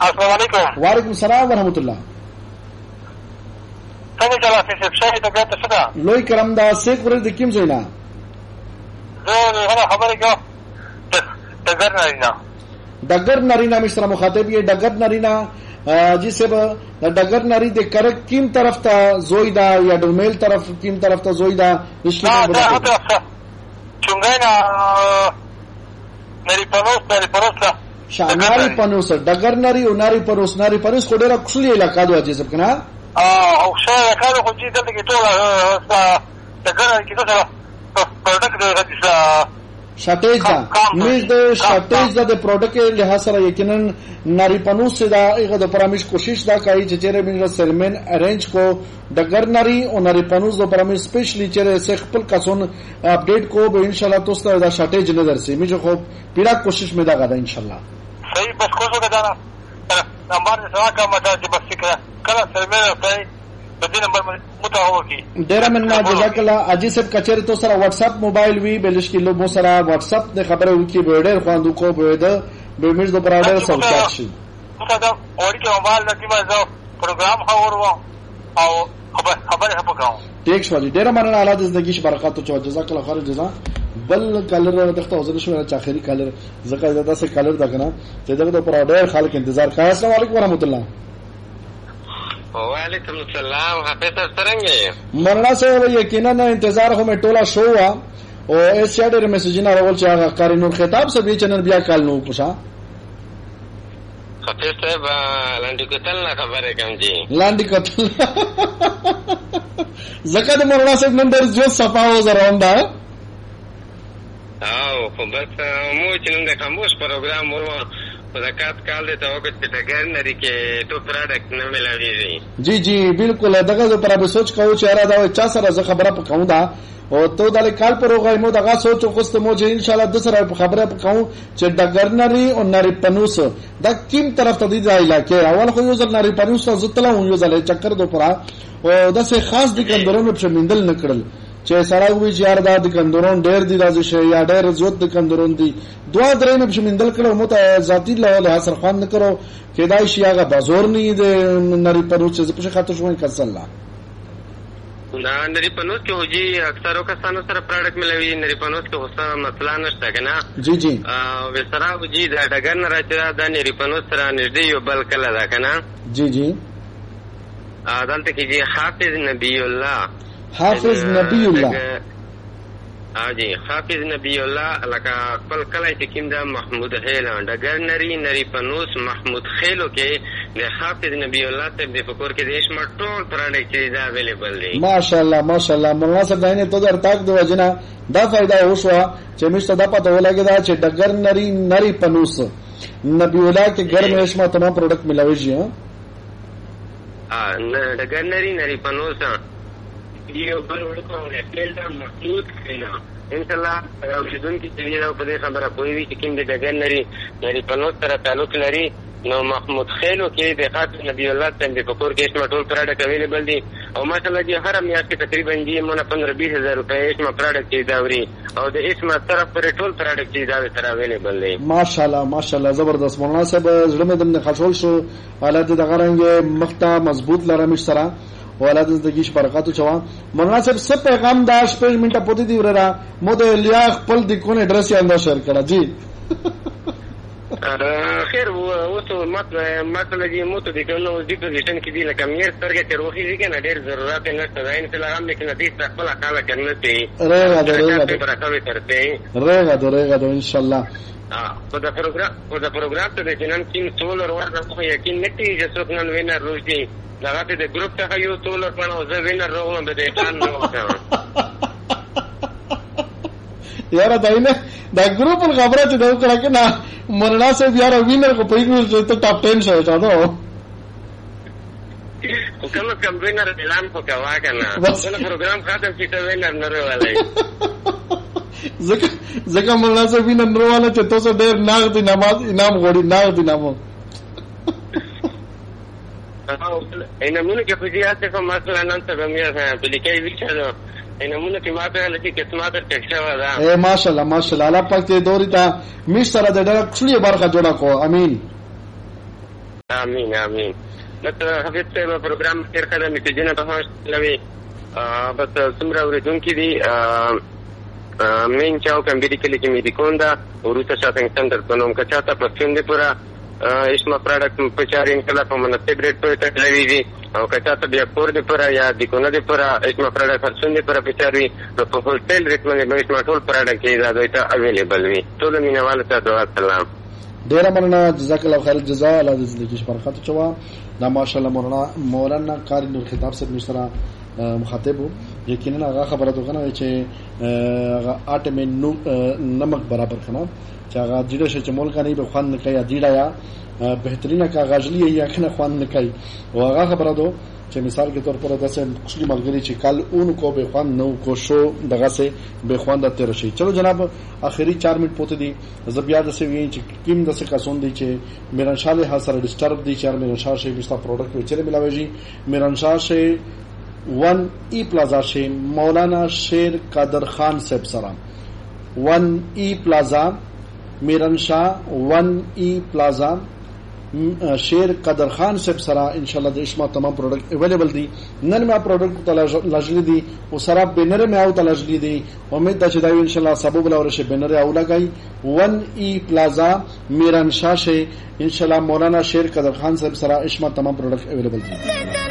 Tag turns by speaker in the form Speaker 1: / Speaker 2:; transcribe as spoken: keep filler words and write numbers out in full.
Speaker 1: السلام علیکم.
Speaker 2: وعلیکم السلام ورحمۃ الله.
Speaker 1: څنګه چلا چې شي ته بیا ته څه ده؟
Speaker 2: لوی کرم دا سیک ورې د کیم ځای نه
Speaker 1: زه هغه خبرې کوم ډګر نرینا
Speaker 2: ډګر نرینا مې سره مخاطب یې ډګر نرینا جی صاحب ډګر نری د کرک کیم طرف ته زوی دا یا ډومیل طرف کیم طرف ته زوی دا نشي
Speaker 1: نه دا طرف چونګینا نری پنوس نری پنوس لا
Speaker 2: شاناری پنوس ډګر نری او ناری پنوس ناری پنوس کو ډیره خپل علاقہ دی جی صاحب کنه
Speaker 1: او شای کارو خو چې دلته کې ټول ډګر کې څه پروډکټ دی
Speaker 2: شاټیج دا میز د شاټیج د پروډکټ له حاصله یقینا ناری پنوس سے دا هغه د پرامش کوشش دا کوي چې چیرې موږ سلمن ارینج کو ډګر نری او ناری پنوس د پرامش سپیشلی چیرې خپل کسون اپډیټ کو به ان شاء الله تاسو دا شاټیج نه درسي موږ خو پیرا کوشش مې دا غدا ان شاء الله
Speaker 1: صحیح بس کوشش وکړه نمبر سره کا مته چې بس کړه کله سلمن کوي بدین نمبر متاور کی
Speaker 2: ډیر مننه جزاک الله اجي سب کچره تو سره واتس اپ موبایل وی بلش کې لوبو سره واتس اپ د خبره وکي به ډیر خواندو کو به ده به میز د برادر سره چات شي
Speaker 1: څه دا اوري کې موبایل د کیما زو پروګرام خبرو او خبر خبره پکاو
Speaker 2: ټیک شو ډیر مننه الله د زندگی برکات او جزاک الله خیر جزا بل کالر دغه حضور شو چې اخري کالر زکه زدا سه کالر دا کنه چې دغه پر ډیر خلک انتظار کوي. السلام علیکم ورحمت الله.
Speaker 3: وعلیکم السلام. حافظ څنګه
Speaker 2: مولانا صاحب یقینا انتظار هم ټولا شو وا او اس شاډر میسج نه راول چې هغه قاری نور خطاب سبي چنل بیا کال نو پوښا
Speaker 3: حافظ صاحب لاندې کتل نه خبره کوم جی
Speaker 2: لاندې کتل زکه د مولانا صاحب نن در جو صفاو زروندا
Speaker 3: او خو بس مو چې نن د خاموش پروګرام ورو زکات کال دې ته وګت چې ډګر نری کې تو پروډکټ نه ملاوي.
Speaker 2: جی جی بالکل دغه پر به سوچ کوو چې را دا چا سره زه خبره پکاو دا او ته د کال پر وګای مو دغه سوچ خوست مو چې ان شاء الله د سره خبره پکاو چې ډګر نری او نری پنوس دا کیم طرف ته دی د علاقې اول خو یو ځل نری پنوس ته زتلا یو ځل چکر دو پرا او د څه خاص د کندرونو په مندل نکړل چې سره وی چې یار د کندرون ډېر دي راځي شي یا ډېر زوت د کندرون دي دوا درې نه بشمندل کړو مو ته ذاتی له حاصل خان نه کړو کېدای شي هغه بازور نه دی نری پنوس چې په خاطر شوې کړل الله
Speaker 3: نه نری پنوس کې هوجي اکثرو کسانو سره پروډکټ ملوي نری پنوس کې هوسه مسله نشته کنه
Speaker 2: جی جی
Speaker 3: او وسره هوجي دا ډګر نه راځي دا نری پنوس سره نږدې یو بل کله دا کنه
Speaker 2: جی جی
Speaker 3: عدالت کې جی حافظ نبی الله
Speaker 2: حافظ نبی الله
Speaker 3: ها جی حافظ نبی الله لکه خپل کله چې کیم دا محمود خیل ډګر نری نری پنوس محمود خیلو کې د حافظ نبی الله ته د فکر کې دیش ما ټول پروډکټ چې دا اویلیبل دي.
Speaker 2: ماشاءالله ماشاءالله مولانا صاحب داینه تو در تاک د وجنا دا فائدہ وشو چې مشته دا پته ولګی دا چې ډګر نری نری پنوس نبی الله کې ګر میں شما تمام پروډکټ ملاوي شي.
Speaker 3: ها ډګر نری نری پنوس یو بل ورکو خپل دا محمود خیل ان شاء الله اوسیدون کې چې دا په دې خبره کوي وي چې کوم د ډګر نری نری پنوس سره تعلق لري نو محمود خیلو کې د خاطر نبی الله ته د فکر کې اسمه ټول پروډکټ اویلیبل دي او ماشاءالله جی هر میاشت کې تقریبا جی مونږ پندرہ بیس هزار روپے اسمه پروډکټ دا وري او د اسمه طرف پر ټول پروډکټ دا تر اویلیبل دي.
Speaker 2: ماشاءالله ماشاءالله زبردست مولانا صاحب زړه مې دمه خشول شو حالت دغه رنګ مخته مضبوط لرم سره ولادت زندگیش برکاتو چوا مولانا صاحب سب پیغام دا شپږ منټه پوتې دی ورا مو د لیا خپل د کونه ایڈریس یې انداز شیر کړه جی
Speaker 3: خیر وو مت مطلب دې مو ته د کلو د پوزیشن کې دی لکه میر ترګه تر وخی دي کنه ډېر ضرورت نه ته ان شاء الله هم لیکن دې خپل کار کرنه ته
Speaker 2: رېغا درېغا
Speaker 3: برکاوي ترته
Speaker 2: رېغا درېغا ان شاء الله
Speaker 3: په دا پروګرام په دا پروګرام ته د جنن کین سولر ورته خو یقین نکړي چې څوک نن وینر روزي دا ته د ګروپ ته یو سولر پنو زه وینر روغم به دې پلان نو
Speaker 2: یاره داینه دا ګروپ خبره چې دا وکړه کې نه مولانا صاحب یاره وینر کو پیګل چې ته ټاپ ټین شوی تا نو
Speaker 3: او کوم کوم وینر اعلان کو کا کنه دا پروګرام ختم چې ته وینر نه راولای
Speaker 2: زکه زکه مولانا صاحب وینر نه راواله چې تاسو ډېر ناغ دي نماز انعام غوړي ناغ دي نامو
Speaker 3: اینمونه کې په دې اته کوم مثلا نن څه مې په لیکي ویچلو اینمونه کې ماته لکه قسمت ټیکسه ودا
Speaker 2: اے ماشاءالله ماشاءالله الله پاک دې دوري ته می سره د ډېر کړي برخه جوړه کو امين.
Speaker 3: امين امين. بس حفیظ صاحب پروګرام ډېر ښه ده، میسیجونه به هم شاملوي. بس څومره اورېدونکي دي مین چوک امبیري کلي کې میډیکون ده، وروسته شاپینګ سنټر په نوم. که چاته پرفیوم دی پوره اشما پروډکټ په چارې انشاءالله په مناسب ریټ پورې تړلوي او که چاته بیا کور دی پوره یا دیکونه دی پوره اشما پروډکټ پرسون دی پوره په چار وي نو په هولسیل ریټ باندې به اشما ټول پروډکټ کې دا دوی ته اویلیبل وي. ټولو مینهوالو ته دعا سلام.
Speaker 2: ډیره مننه، جزاک الله خیر الجزاء. الله دې زندگی شپرخات چوا دا ماشاءالله مولانا مولانا قاری نور خطاب سے مشترا مخاطب ہو. یقینا هغه خبره دوغنه چې هغه اټ میں نمک برابر کنا چې هغه جیړه چې مول کني به خوان نه کوي جیړه یا بهترینه کا غاجلی یا کنه خوان نه کوي. او هغه خبره دو چې مثال کے طور پر داسې خوشی ملګری چې کل اون کو به خوان نو کو شو دغه سے به خوان د تیر شي. چلو جناب اخري چار منټ پوت دي زبیاد سے وی چې کیم داسې کسون دي چې میران شاه له سره ډسټرب دي چې میران شاه شي بستا پروډکټ وچره ملاوي میران شاه شي ون ای پلازا شي مولانا شیر قادر خان صاحب سلام ون ای پلازا میران شاه ون ای پلازا شیر قدر خان صاحب سره انشاءالله د اشما تمام پروډکټ اویلیبل دي. نن ما پروډکټ تلاجلی دي او سره بنر میں او تلاجلی دي. امید ده چې دا انشاءالله سبب لور شي بنر او لګای ون ای پلازا میران شاه شي انشاءالله مولانا شیر قدر خان صاحب سره اشما تمام پروډکټ اویلیبل دي.